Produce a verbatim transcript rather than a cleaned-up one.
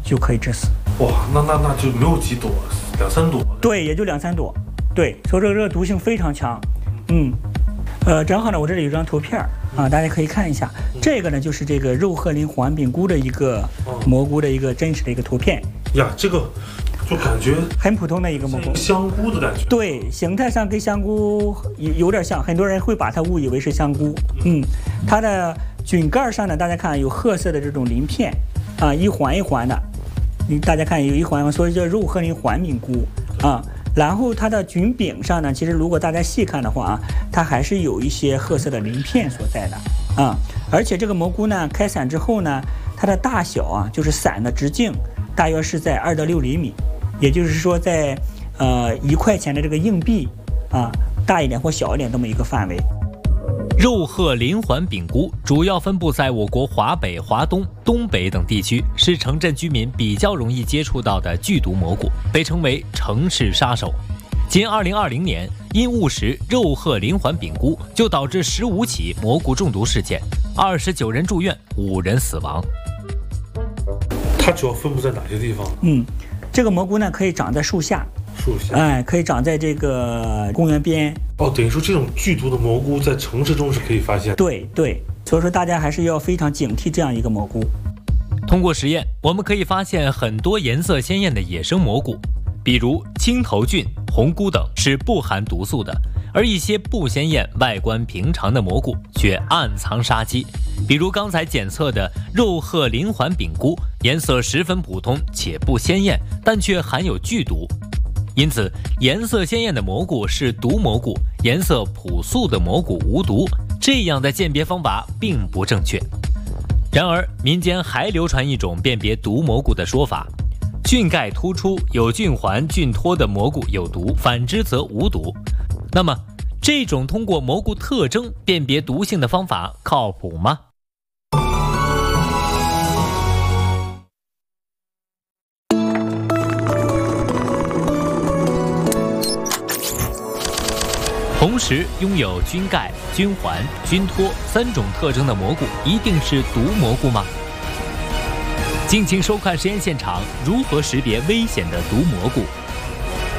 就可以致死。 哇，那那那就没有几朵，两三朵。 对，也就两三朵。对，所以这个热毒性非常强。嗯，呃，正好呢，我这里有张图片啊，大家可以看一下。这个呢，就是这个肉鹤鳞环柄菇的一个蘑菇的一个真实的一个图片。 呀，这个就感觉很普通的一个蘑菇， 香菇的感觉。 对，形态上跟香菇有有点像，很多人会把它误以为是香菇。嗯，它的菌盖上呢，大家看有褐色的这种鳞片啊，一环一环的。你大家看有一环环，所以叫肉鹤鳞环柄菇啊。然后它的菌柄上呢，其实如果大家细看的话啊，它还是有一些褐色的鳞片所在的啊。而且这个蘑菇呢，开伞之后呢，它的大小啊，就是伞的直径大约是在二到六厘米，也就是说在呃一块钱的这个硬币啊大一点或小一点这么一个范围。 肉鹤鳞环柄菇主要分布在我国华北、华东、东北等地区，是城镇居民比较容易接触到的剧毒蘑菇，被称为城市杀手。仅二零二零年，因误食肉鹤鳞环柄菇，就导致十五起蘑菇中毒事件，二十九人住院，五人死亡。 它主要分布在哪些地方？ 嗯，这个蘑菇呢，可以长在树下。 树下， 哎，可以长在这个公园边。 哦，等于说这种剧毒的蘑菇在城市中是可以发现的。 对对，所以说大家还是要非常警惕这样一个蘑菇。 通过实验，我们可以发现很多颜色鲜艳的野生蘑菇，比如青头菌、红菇等是不含毒素的，而一些不鲜艳、外观平常的蘑菇却暗藏杀机。比如刚才检测的肉鹤鳞环柄菇，颜色十分普通且不鲜艳，但却含有剧毒。因此，颜色鲜艳的蘑菇是毒蘑菇，颜色朴素的蘑菇无毒，这样的鉴别方法并不正确。然而，民间还流传一种辨别毒蘑菇的说法：菌盖突出、有菌环、菌托的蘑菇有毒，反之则无毒。那么，这种通过蘑菇特征辨别毒性的方法靠谱吗？同时拥有菌盖、菌环、菌托三种特征的蘑菇一定是毒蘑菇吗？敬请收看实验现场，如何识别危险的毒蘑菇。